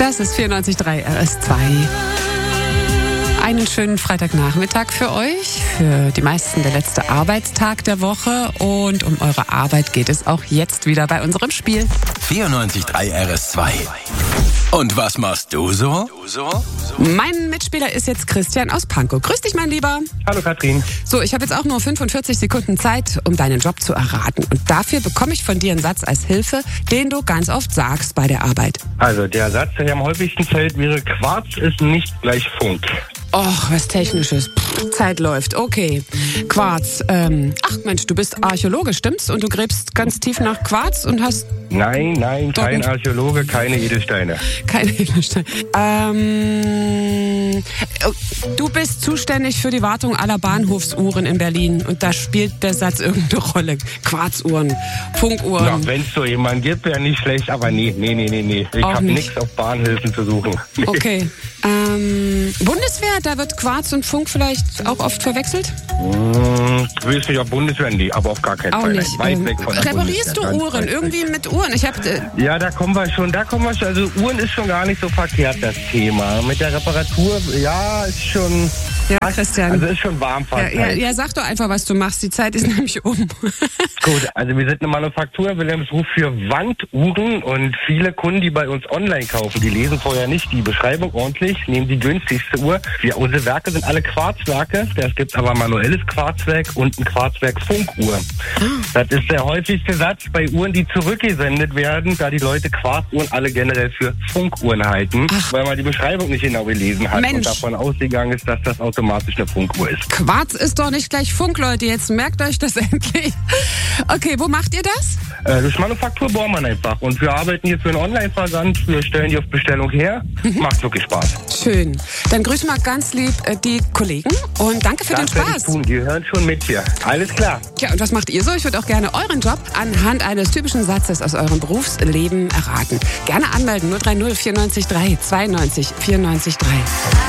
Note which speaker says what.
Speaker 1: Das ist 94.3 RS2. Einen schönen Freitagnachmittag für euch. Für die meisten der letzte Arbeitstag der Woche. Und um eure Arbeit geht es auch jetzt wieder bei unserem Spiel.
Speaker 2: 94.3 RS2. Und was machst du so?
Speaker 1: Mein Mitspieler ist jetzt Christian aus Pankow. Grüß dich, mein Lieber.
Speaker 3: Hallo Katrin.
Speaker 1: So, ich habe jetzt auch nur 45 Sekunden Zeit, um deinen Job zu erraten. Und dafür bekomme ich von dir einen Satz als Hilfe, den du ganz oft sagst bei der Arbeit.
Speaker 3: Also der Satz, der am häufigsten fällt, wäre: Quarz ist nicht gleich Funk.
Speaker 1: Och, was Technisches. Zeit läuft. Okay. Quarz. Ach Mensch, du bist Archäologe, stimmt's? Und du gräbst ganz tief nach Quarz und hast...
Speaker 3: Nein, kein Archäologe, keine Edelsteine.
Speaker 1: Keine Edelsteine. Du bist zuständig für die Wartung aller Bahnhofsuhren in Berlin. Und da spielt der Satz irgendeine Rolle. Quarzuhren, Funkuhren.
Speaker 3: Ja, wenn es so jemanden gibt, wäre nicht schlecht, aber nee. Ich habe nichts auf Bahnhöfen zu suchen. Nee.
Speaker 1: Okay. Bundeswehr, da wird Quarz und Funk vielleicht auch oft verwechselt?
Speaker 3: Ich weiß nicht, ob Bundeswehr, nee, aber auf gar keinen
Speaker 1: Auch
Speaker 3: Fall.
Speaker 1: nicht.
Speaker 3: Weit weg von der
Speaker 1: Reparierst du
Speaker 3: Bundeswehr,
Speaker 1: Uhren? Irgendwie mit Uhren?
Speaker 3: Ja, da kommen wir schon. Also Uhren ist schon gar nicht so verkehrt, das Thema. Mit der Reparatur, ja, ist schon...
Speaker 1: Ja, Christian.
Speaker 3: Also ist schon warm fast.
Speaker 1: Ja, sag doch einfach, was du machst. Die Zeit ist nämlich um.
Speaker 3: Gut, also wir sind eine Manufaktur in Wilhelmshof für Wanduhren und viele Kunden, die bei uns online kaufen, die lesen vorher nicht die Beschreibung ordentlich, nehmen die günstigste Uhr. Unsere Werke sind alle Quarzwerke. Es gibt aber manuelles Quarzwerk und ein Quarzwerk Funkuhr. Das ist der häufigste Satz bei Uhren, die zurückgesendet werden, da die Leute Quarzuhren alle generell für Funkuhren halten, weil man die Beschreibung nicht genau gelesen hat und davon ausgegangen ist, dass das automatisch eine Funkuhr ist.
Speaker 1: Quarz ist doch nicht gleich Funk, Leute. Jetzt merkt euch das endlich. Okay, wo macht ihr das?
Speaker 3: Durch Manufaktur Bormann einfach. Und wir arbeiten hier für einen Online-Versand. Wir stellen die auf Bestellung her. Macht wirklich Spaß.
Speaker 1: Schön. Dann grüß mal ganz lieb die Kollegen und danke für den Spaß.
Speaker 3: Die hören schon mit hier. Alles klar.
Speaker 1: Ja, und was macht ihr so? Ich würde auch gerne euren Job anhand eines typischen Satzes aus eurem Berufsleben erraten. Gerne anmelden. 030 94 3 92 94 3.